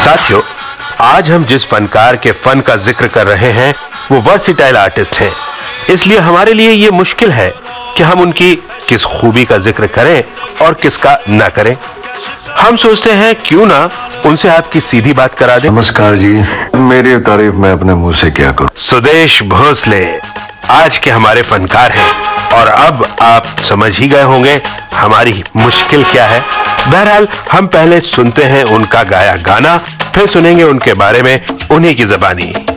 साथियों, आज हम जिस फनकार के फन का जिक्र कर रहे हैं वो वर्सेटाइल आर्टिस्ट हैं। इसलिए हमारे लिए ये मुश्किल है कि हम उनकी किस खूबी का जिक्र करें और किसका ना करें। हम सोचते हैं क्यों ना उनसे आपकी सीधी बात करा दें। नमस्कार जी, मेरी तारीफ मैं अपने मुंह से क्या करूं। सुदेश भोसले आज के हमारे फनकार हैं और अब आप समझ ही गए होंगे हमारी मुश्किल क्या है। बहरहाल हम पहले सुनते हैं उनका गाया गाना, फिर सुनेंगे उनके बारे में उन्हीं की ज़बानी।